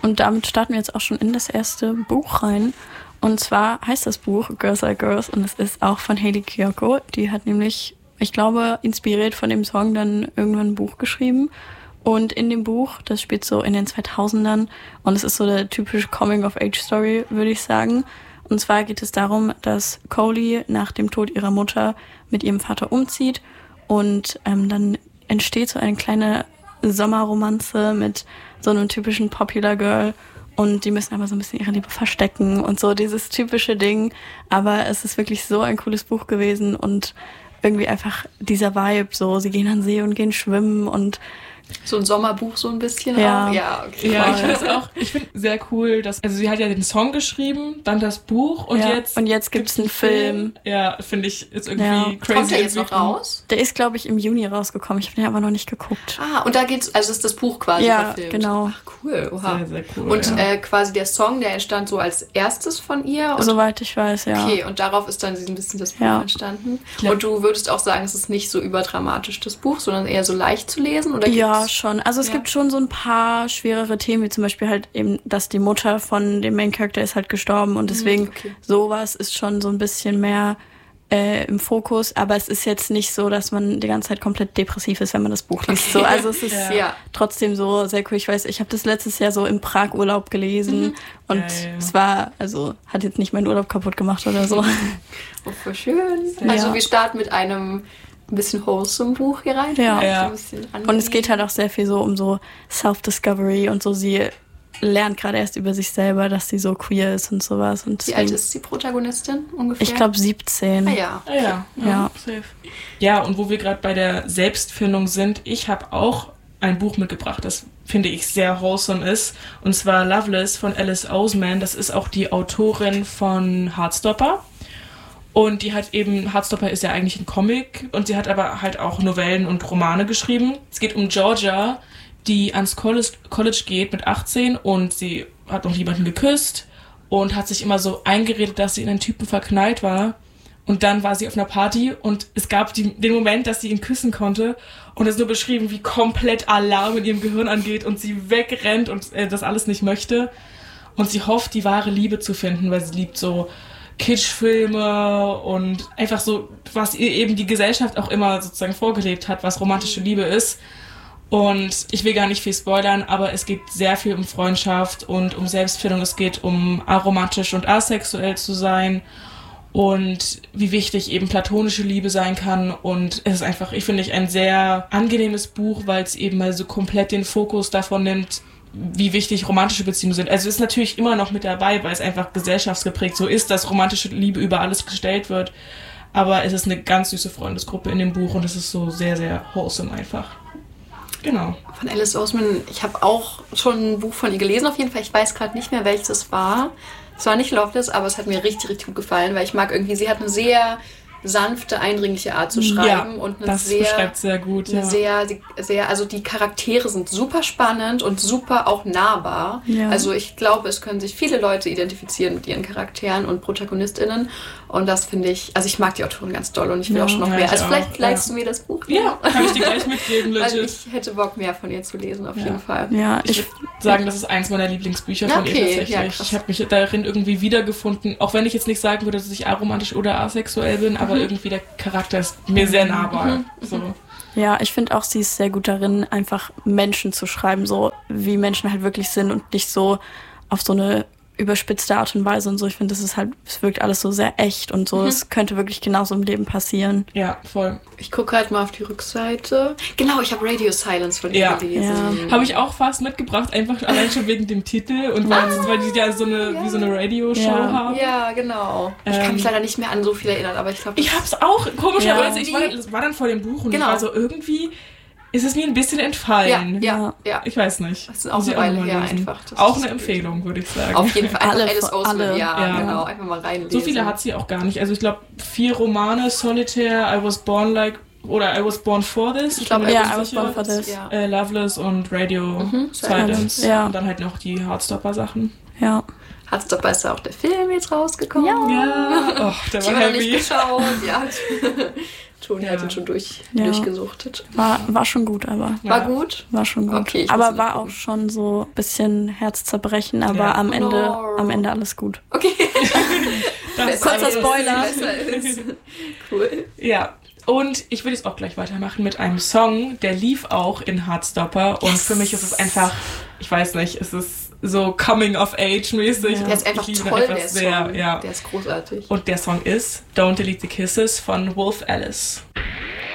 Und damit starten wir jetzt auch schon in das erste Buch rein. Und zwar heißt das Buch Girls Are Girls und es ist auch von Hayley Kiyoko. Die hat nämlich, ich glaube, inspiriert von dem Song dann irgendwann ein Buch geschrieben. Und in dem Buch, das spielt so in den 2000ern und es ist so der typische Coming-of-Age-Story, würde ich sagen. Und zwar geht es darum, dass Coley nach dem Tod ihrer Mutter mit ihrem Vater umzieht und dann entsteht so eine kleine Sommerromanze mit so einem typischen Popular Girl und die müssen aber so ein bisschen ihre Liebe verstecken und so dieses typische Ding. Aber es ist wirklich so ein cooles Buch gewesen und irgendwie einfach dieser Vibe, so sie gehen an den See und gehen schwimmen und so ein Sommerbuch so ein bisschen ja. auch. Ja, okay. Ja, ich finde auch, sehr cool, dass, also sie hat ja den Song geschrieben, dann das Buch und jetzt gibt's einen Film. Ja, finde ich, ist irgendwie crazy. Kommt der jetzt noch raus? Der ist, glaube ich, im Juni rausgekommen. Ich habe den aber noch nicht geguckt. Und da geht's, also ist das Buch quasi verfilmt. Ja, genau. Ach, cool. Oha. Sehr, sehr cool. Und quasi der Song, der entstand so als erstes von ihr? Und soweit ich weiß, ja. Okay, und darauf ist dann ein bisschen das Buch entstanden. Und du würdest auch sagen, es ist nicht so überdramatisch, das Buch, sondern eher so leicht zu lesen? Oder ja, schon. Also es gibt schon so ein paar schwerere Themen, wie zum Beispiel halt eben, dass die Mutter von dem Main Character ist halt gestorben und deswegen sowas ist schon so ein bisschen mehr im Fokus, aber es ist jetzt nicht so, dass man die ganze Zeit komplett depressiv ist, wenn man das Buch liest. So, also es ist trotzdem so sehr cool. Ich weiß, ich habe das letztes Jahr so im Prag-Urlaub gelesen und es war, also hat jetzt nicht meinen Urlaub kaputt gemacht oder so. Oh, voll schön. Also wir starten mit einem ein bisschen wholesome Buch hier rein. Ja. Und es geht halt auch sehr viel so um so Self-Discovery und so. Sie lernt gerade erst über sich selber, dass sie so queer ist und sowas. Und wie alt ist die Protagonistin ungefähr? Ich glaube 17. Ja. Safe. Ja, und wo wir gerade bei der Selbstfindung sind, ich habe auch ein Buch mitgebracht, das finde ich sehr wholesome ist. Und zwar Loveless von Alice Oseman. Das ist auch die Autorin von Heartstopper. Und die hat eben, Heartstopper ist ja eigentlich ein Comic und sie hat aber halt auch Novellen und Romane geschrieben. Es geht um Georgia, die ans College geht mit 18 und sie hat noch jemanden geküsst und hat sich immer so eingeredet, dass sie in einen Typen verknallt war. Und dann war sie auf einer Party und es gab den Moment, dass sie ihn küssen konnte und es ist nur beschrieben, wie komplett Alarm in ihrem Gehirn angeht und sie wegrennt und das alles nicht möchte. Und sie hofft, die wahre Liebe zu finden, weil sie liebt so Kitschfilme und einfach so, was ihr eben die Gesellschaft auch immer sozusagen vorgelebt hat, was romantische Liebe ist. Und ich will gar nicht viel spoilern, aber es geht sehr viel um Freundschaft und um Selbstfindung. Es geht um aromantisch und asexuell zu sein und wie wichtig eben platonische Liebe sein kann. Und es ist einfach, ich finde, ein sehr angenehmes Buch, weil es eben mal so komplett den Fokus davon nimmt, wie wichtig romantische Beziehungen sind. Also es ist natürlich immer noch mit dabei, weil es einfach gesellschaftsgeprägt so ist, dass romantische Liebe über alles gestellt wird. Aber es ist eine ganz süße Freundesgruppe in dem Buch und es ist so sehr, sehr wholesome einfach. Genau. Von Alice Oseman, ich habe auch schon ein Buch von ihr gelesen auf jeden Fall. Ich weiß gerade nicht mehr, welches es war. Es war nicht Loveless, aber es hat mir richtig, richtig gut gefallen, weil ich mag irgendwie, sie hat eine sehr sanfte, eindringliche Art zu schreiben und eine das beschreibt sehr gut. Sehr, also die Charaktere sind super spannend und super auch nahbar. Ja. Also ich glaube, es können sich viele Leute identifizieren mit ihren Charakteren und ProtagonistInnen und das finde ich, also ich mag die Autorin ganz doll und ich will auch schon noch mehr. Also vielleicht leihst du mir das Buch. Ja, kann ich dir gleich mitgeben, legit. Also ich hätte Bock, mehr von ihr zu lesen, auf jeden Fall. Ja, ich würde sagen, das ist eins meiner Lieblingsbücher von ihr tatsächlich. Ja, ich habe mich darin irgendwie wiedergefunden, auch wenn ich jetzt nicht sagen würde, dass ich aromantisch oder asexuell bin, aber irgendwie der Charakter ist mir sehr nahbar. So. Ja, ich finde auch, sie ist sehr gut darin, einfach Menschen zu schreiben, so wie Menschen halt wirklich sind und nicht so auf so eine überspitzte Art und Weise und so. Ich finde, es wirkt alles so sehr echt und so. Es könnte wirklich genauso im Leben passieren. Ja, voll. Ich gucke halt mal auf die Rückseite. Genau, ich habe Radio Silence von ihr gelesen. Ja. Habe ich auch fast mitgebracht, einfach allein schon wegen dem Titel und weil die ja so eine wie so eine Radioshow haben. Ja, genau. Ich kann mich leider nicht mehr an so viel erinnern, aber ich glaube... Ich hab's auch, komischerweise. Ich war dann vor dem Buch und ich war so irgendwie... Ist es mir ein bisschen entfallen. Ja. Ich weiß nicht. Das ist auch eine Weile her einfach. Auch eine Empfehlung, würde ich sagen. Auf jeden Fall. Alice Oseman, genau. Einfach mal reinlesen. So viele hat sie auch gar nicht. Also ich glaube, 4 Romane, Solitaire, I Was Born For This. Ich glaube, I Was Born For This. Loveless und Radio Silence. Ja. Und dann halt noch die Heartstopper-Sachen. Ja. Heartstopper ist ja auch der Film jetzt rausgekommen. Ja. Oh, der war heavy. Ich habe noch nicht geschaut. Ja. Toni hat ihn schon durchgesuchtet. War schon gut, aber. War gut? War schon gut. Okay, aber war auch schon so ein bisschen Herzzerbrechen, aber am Ende alles gut. Okay. Kurzer Spoiler. Cool. Ja. Und ich will jetzt auch gleich weitermachen mit einem Song, der lief auch in Heartstopper. Und für mich ist es einfach, ich weiß nicht, es ist so Coming-of-Age-mäßig. Ja. Der ist einfach toll, der Song. Sehr, ja. Der ist großartig. Und der Song ist Don't Delete the Kisses von Wolf Alice.